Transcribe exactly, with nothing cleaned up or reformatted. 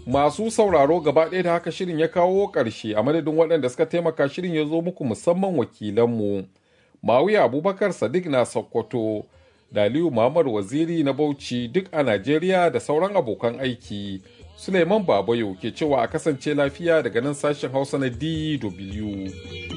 Masu sauraro gaba ɗaya da haka shirin ya kawo ƙarshe a madadin waɗanda suka taimaka shirin ya zo muku musamman wakilanmu. Mawuya Abubakar Sadiq na Sokoto, Daliyu Muhammad Waziri na Bauchi duk a Najeriya da sauran abokan aiki. Suleiman Babayo ke cewa a kasance lafiya daga nan sashen Hausa na D W.